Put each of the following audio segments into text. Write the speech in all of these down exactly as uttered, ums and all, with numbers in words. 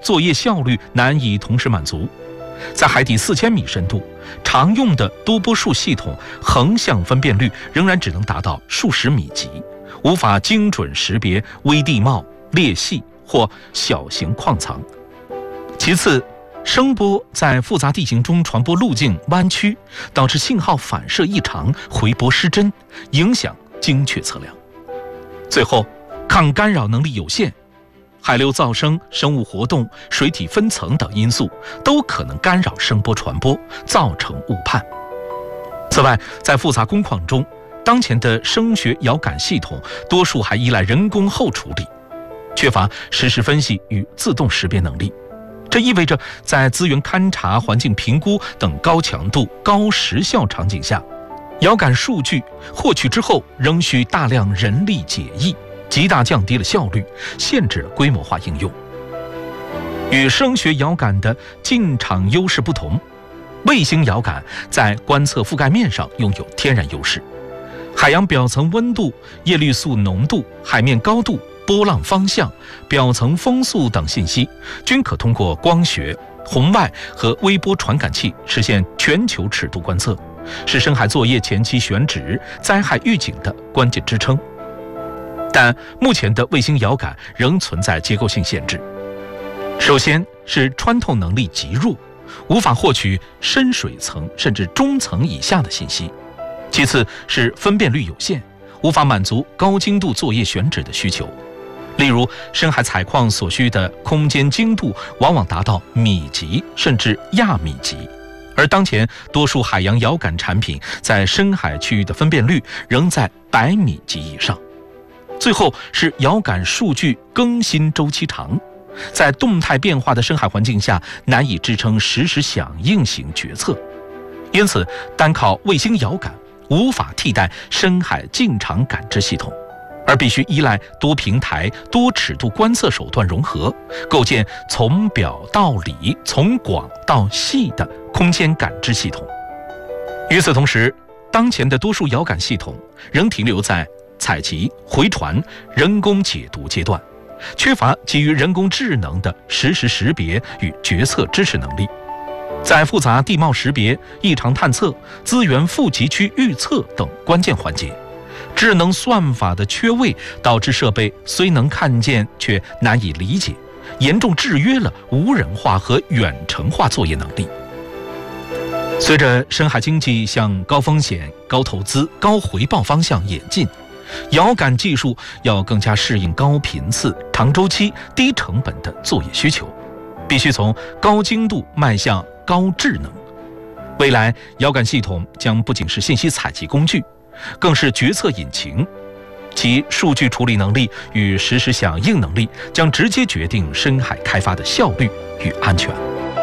作业效率难以同时满足。在海底四千米深度，常用的多波束系统横向分辨率仍然只能达到数十米级，无法精准识别微地貌、裂隙或小型矿藏。其次，声波在复杂地形中传播路径弯曲，导致信号反射异常，回波失真，影响精确测量。最后，抗干扰能力有限，海流噪声、生物活动、水体分层等因素都可能干扰声波传播，造成误判。此外，在复杂工况中，当前的声学遥感系统多数还依赖人工后处理，缺乏实时分析与自动识别能力。这意味着在资源勘察、环境评估等高强度、高时效场景下，遥感数据获取之后仍需大量人力解译，极大降低了效率，限制了规模化应用。与声学遥感的进场优势不同，卫星遥感在观测覆盖面上拥有天然优势。海洋表层温度、叶绿素浓度、海面高度、波浪方向、表层风速等信息，均可通过光学、红外和微波传感器实现全球尺度观测，是深海作业前期选址、灾害预警的关键支撑。但目前的卫星遥感仍存在结构性限制。首先是穿透能力极弱，无法获取深水层甚至中层以下的信息；其次是分辨率有限，无法满足高精度作业选址的需求。例如，深海采矿所需的空间精度往往达到米级甚至亚米级，而当前多数海洋遥感产品在深海区域的分辨率仍在百米级以上。最后是遥感数据更新周期长，在动态变化的深海环境下难以支撑实时响应型决策，因此单靠卫星遥感无法替代深海近场感知系统，而必须依赖多平台、多尺度观测手段融合，构建从表到里、从广到细的空间感知系统。与此同时，当前的多数遥感系统仍停留在采集、回传、人工解读阶段，缺乏基于人工智能的实时识别与决策支持能力。在复杂地貌识别、异常探测、资源富集区预测等关键环节，智能算法的缺位导致设备虽能看见却难以理解，严重制约了无人化和远程化作业能力。随着深海经济向高风险、高投资、高回报方向演进，遥感技术要更加适应高频次、长周期、低成本的作业需求，必须从高精度迈向高智能。未来，遥感系统将不仅是信息采集工具，更是决策引擎，其数据处理能力与实时响应能力将直接决定深海开发的效率与安全。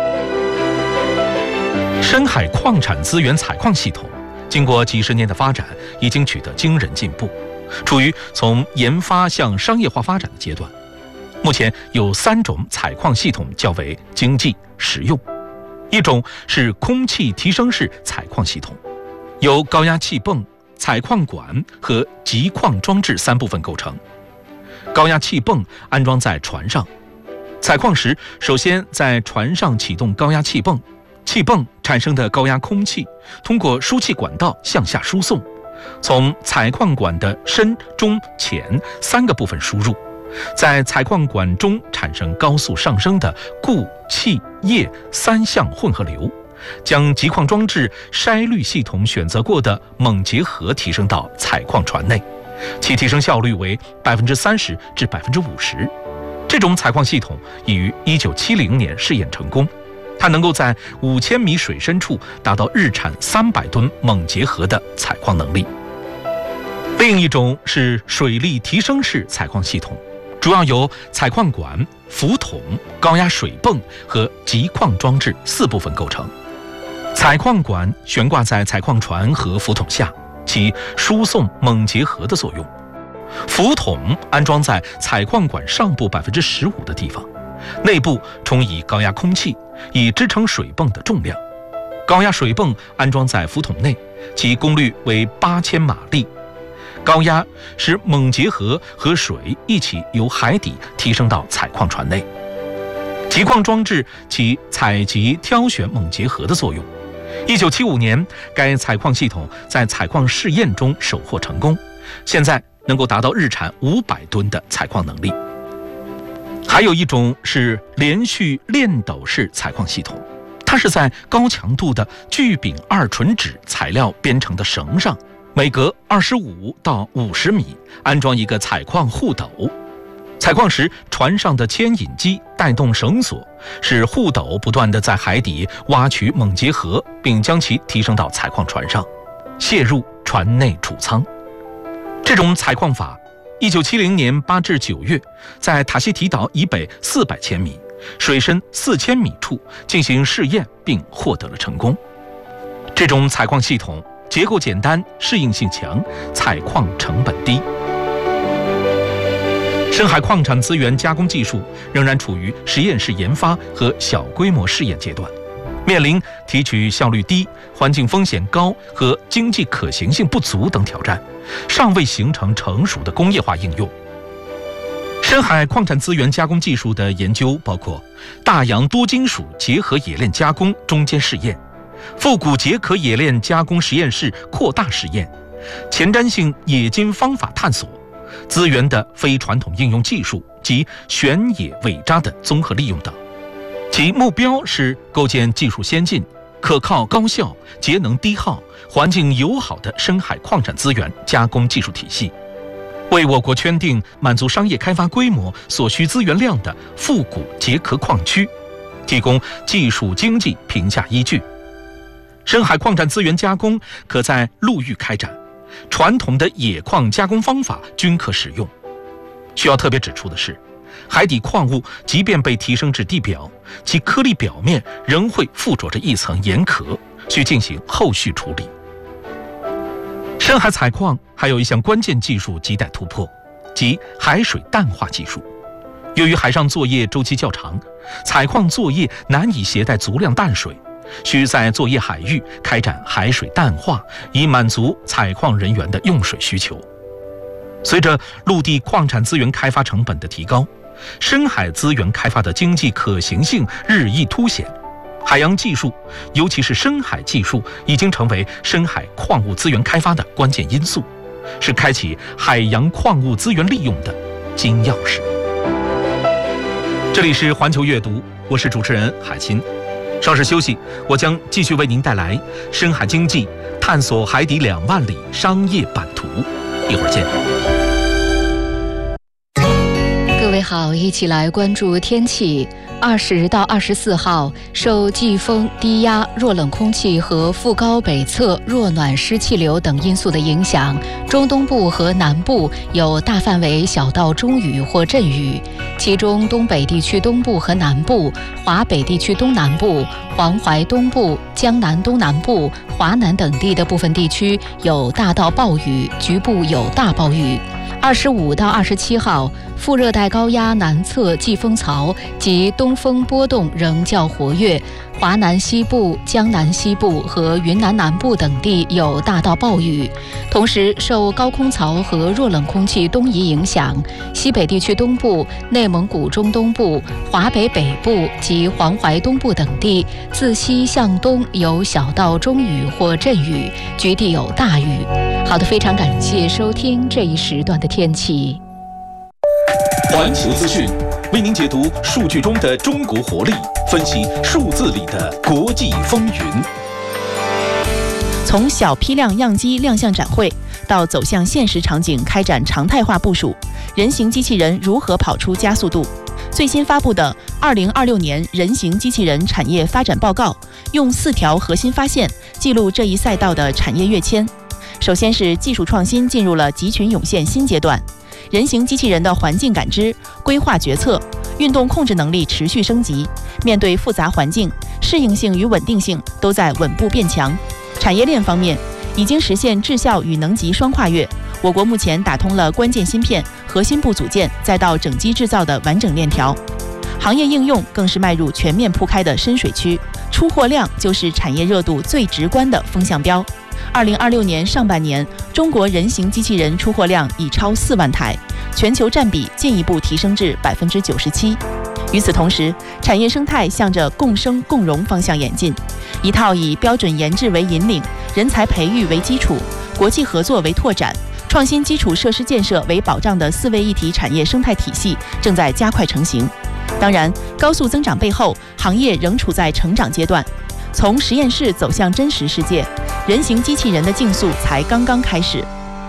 深海矿产资源采矿系统经过几十年的发展，已经取得惊人进步，处于从研发向商业化发展的阶段。目前有三种采矿系统较为经济实用，一种是空气提升式采矿系统，由高压气泵、采矿管和集矿装置三部分构成。高压气泵安装在船上，采矿时首先在船上启动高压气泵，气泵产生的高压空气通过输气管道向下输送，从采矿管的深、中、浅三个部分输入，在采矿管中产生高速上升的固、气、液三相混合流，将集矿装置筛滤系统选择过的锰结合提升到采矿船内，其提升效率为百分之三十至百分之五十。这种采矿系统已于一九七零年试验成功，它能够在五千米水深处达到日产三百吨锰结合的采矿能力。另一种是水力提升式采矿系统，主要由采矿管、浮筒、高压水泵和集矿装置四部分构成。采矿管悬挂在采矿船和浮筒下，起输送锰结合的作用。浮筒安装在采矿管上部百分之十五的地方，内部充以高压空气，以支撑水泵的重量。高压水泵安装在浮筒内，其功率为八千马力。高压使锰结合和水一起由海底提升到采矿船内。 极矿装置起采集、挑选锰结合的作用。一九七五年，该采矿系统在采矿试验中首获成功，现在能够达到日产五百吨的采矿能力。还有一种是连续链斗式采矿系统，它是在高强度的聚丙二醇酯材料编成的绳上，每隔二十五到五十米安装一个采矿护斗。采矿时，船上的牵引机带动绳索，使护斗不断地在海底挖取锰结合，并将其提升到采矿船上，卸入船内储仓。这种采矿法，一九七零年八至九月，在塔希提岛以北四百千米、水深四千米处进行试验，并获得了成功。这种采矿系统结构简单，适应性强，采矿成本低。深海矿产资源加工技术仍然处于实验室研发和小规模试验阶段，面临提取效率低、环境风险高和经济可行性不足等挑战，尚未形成成熟的工业化应用。深海矿产资源加工技术的研究包括大洋多金属结合冶炼加工中间试验、复古结壳冶炼加工实验室扩大实验、前瞻性冶金方法探索、资源的非传统应用技术及选冶伪渣的综合利用等。其目标是构建技术先进、可靠、高效、节能低耗、环境友好的深海矿产资源加工技术体系，为我国圈定满足商业开发规模所需资源量的复古结壳矿区提供技术经济评价依据。深海矿产资源加工可在陆域开展，传统的冶矿加工方法均可使用。需要特别指出的是，海底矿物即便被提升至地表，其颗粒表面仍会附着着一层盐壳，需进行后续处理。深海采矿还有一项关键技术亟待突破，即海水淡化技术。由于海上作业周期较长，采矿作业难以携带足量淡水，需在作业海域开展海水淡化，以满足采矿人员的用水需求。随着陆地矿产资源开发成本的提高，深海资源开发的经济可行性日益凸显，海洋技术，尤其是深海技术，已经成为深海矿物资源开发的关键因素，是开启海洋矿物资源利用的金钥匙。这里是环球阅读，我是主持人海清。稍事休息，我将继续为您带来深海经济，探索海底两万里商业版图。一会儿见。 各位好，一起来关注天气。二十到二十四号，受季风、低压、弱冷空气和副高北侧弱暖湿气流等因素的影响，中东部和南部有大范围小到中雨或阵雨，其中东北地区东部和南部、华北地区东南部、黄淮东部、江南东南部、华南等地的部分地区有大到暴雨，局部有大暴雨。二十五到二十七号，副热带高压南侧季风槽及东风波动仍较活跃，华南西部、江南西部和云南南部等地有大到暴雨。同时，受高空槽和弱冷空气东移影响，西北地区东部、内蒙古中东部、华北北部及黄淮东部等地自西向东有小到中雨或阵雨，局地有大雨。好的，非常感谢收听这一时段的天气。 环球资讯为您解读数据中的中国活力，分析数字里的国际风云。 从小批量样机亮相展会，到走向现实场景开展常态化部署，人形机器人如何跑出加速度？最新发布的《二零二六年人形机器人产业发展报告》用四条核心发现记录这一赛道的产业跃迁。首先是技术创新进入了集群涌现新阶段，人形机器人的环境感知、规划决策、运动控制能力持续升级，面对复杂环境，适应性与稳定性都在稳步变强。产业链方面，已经实现质效与能级双跨越，我国目前打通了关键芯片、核心部组件再到整机制造的完整链条。行业应用更是迈入全面铺开的深水区，出货量就是产业热度最直观的风向标。二零二六年上半年，中国人形机器人出货量已超四万台，全球占比进一步提升至百分之九十七。 与此同时，产业生态向着共生共荣方向演进，一套以标准研制为引领、人才培育为基础、国际合作为拓展、创新基础设施建设为保障的四位一体产业生态体系正在加快成型。当然，高速增长背后，行业仍处在成长阶段。从实验室走向真实世界，人形机器人的竞速才刚刚开始。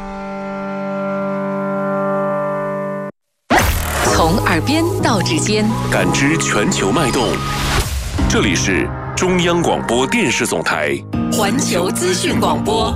从耳边到指尖， 感知全球脉动。这里是中央广播电视总台环球资讯广播。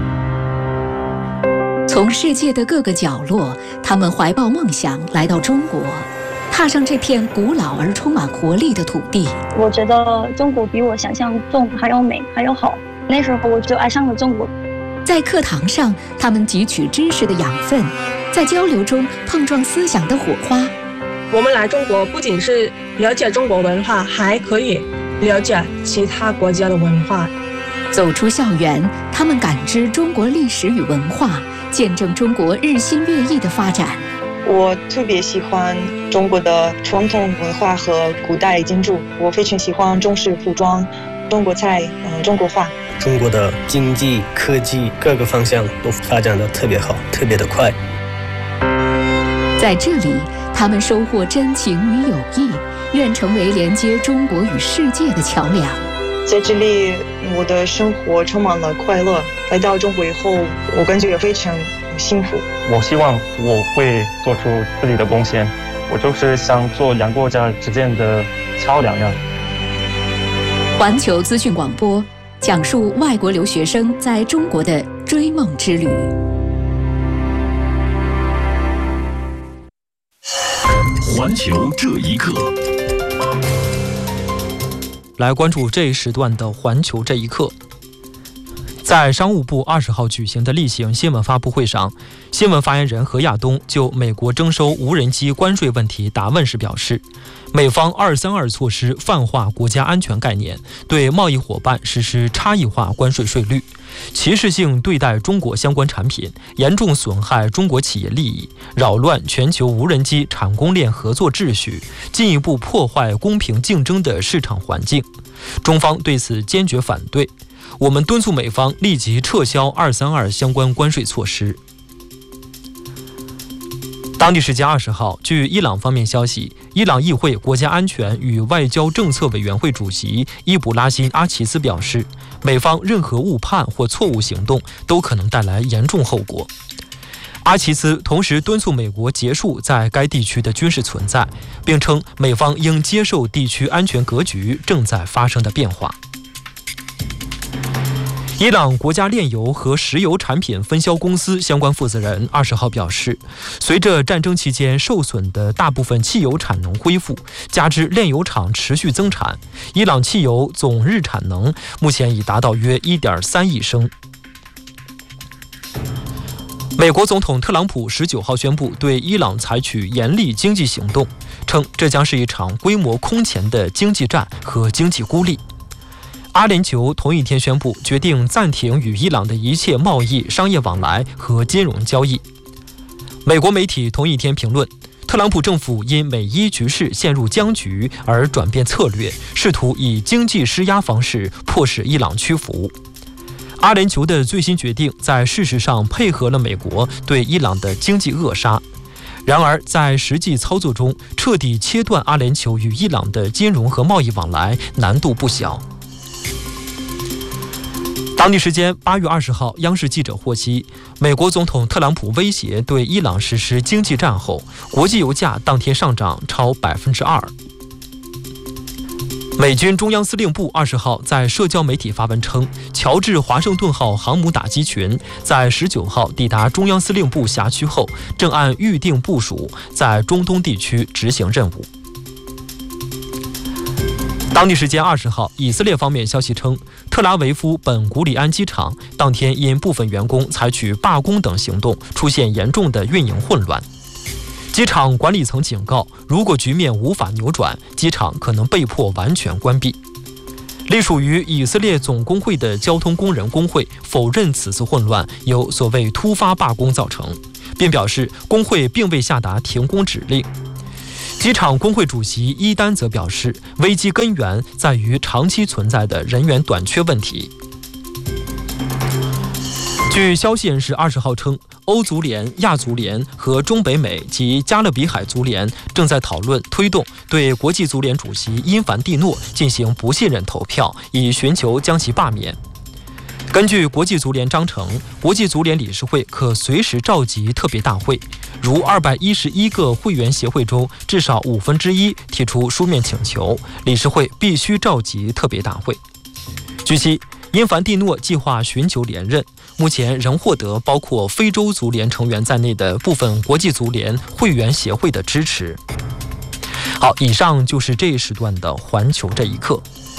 从世界的各个角落，他们怀抱梦想来到中国，踏上这片古老而充满活力的土地。 我觉得中国比我想象中还要美，还要好。那时候我就爱上了中国。 在课堂上，他们汲取知识的养分，在交流中碰撞思想的火花。 我们来中国不仅是了解中国文化，还可以了解其他国家的文化。 走出校园，他们感知中国历史与文化，见证中国日新月异的发展。 我特别喜欢中国的传统文化和古代建筑，我非常喜欢中式服装、中国菜、嗯，中国画。 中国的经济、科技各个方向都发展得特别好，特别的快。 在这里，他们收获真情与友谊，愿成为连接中国与世界的桥梁。 在这里，我的生活充满了快乐。来到中国以后，我感觉也非常幸福。 我希望我会做出自己的贡献，我就是想做两国家之间的桥梁呀。 环球资讯广播讲述外国留学生在中国的追梦之旅。 环球这一刻， 来关注这一时段的环球这一刻。在商务部二十号举行的例行新闻发布会上，新闻发言人何亚东就美国征收无人机关税问题答问时表示，美方二三二措施泛化国家安全概念，对贸易伙伴实施差异化关税税率，歧视性对待中国相关产品，严重损害中国企业利益，扰乱全球无人机产供链合作秩序，进一步破坏公平竞争的市场环境。中方对此坚决反对。我们敦促美方立即撤销二三二相关关税措施。当地时间二十号，据伊朗方面消息，伊朗议会国家安全与外交政策委员会主席伊卜拉欣·阿齐斯表示，美方任何误判或错误行动都可能带来严重后果。阿齐斯同时敦促美国结束在该地区的军事存在，并称美方应接受地区安全格局正在发生的变化。伊朗国家炼油和石油产品分销公司相关负责人二十号表示，随着战争期间受损的大部分汽油产能恢复，加之炼油厂持续增产，伊朗汽油总日产能目前已达到约 一点三亿升。美国总统特朗普十九号宣布对伊朗采取严厉经济行动，称这将是一场规模空前的经济战和经济孤立。阿联酋同一天宣布决定暂停与伊朗的一切贸易、商业往来和金融交易。美国媒体同一天评论，特朗普政府因美伊局势陷入僵局而转变策略，试图以经济施压方式迫使伊朗屈服。阿联酋的最新决定在事实上配合了美国对伊朗的经济扼杀，然而在实际操作中，彻底切断阿联酋与伊朗的金融和贸易往来难度不小。当地时间八月二十号，央视记者获悉，美国总统特朗普威胁对伊朗实施经济战后，国际油价当天上涨超百分之二。美军中央司令部二十号在社交媒体发文称，乔治华盛顿号航母打击群在十九号抵达中央司令部辖区后，正按预定部署在中东地区执行任务。当地时间二十号，以色列方面消息称，特拉维夫本古里安机场当天因部分员工采取罢工等行动，出现严重的运营混乱。机场管理层警告，如果局面无法扭转，机场可能被迫完全关闭。隶属于以色列总工会的交通工人工会否认此次混乱由所谓突发罢工造成，并表示工会并未下达停工指令。 机场工会主席伊丹则表示，危机根源在于长期存在的人员短缺问题。据消息人士二十号称，欧足联、亚足联和中北美及加勒比海足联正在讨论推动对国际足联主席因凡蒂诺进行不信任投票，以寻求将其罢免。根据国际足联章程，国际足联理事会可随时召集特别大会，如二百一十一个会员协会中至少五分之一提出书面请求，理事会必须召集特别大会。据悉，因凡蒂诺计划寻求连任，目前仍获得包括非洲足联成员在内的部分国际足联会员协会的支持。好，以上就是这一时段的环球这一刻。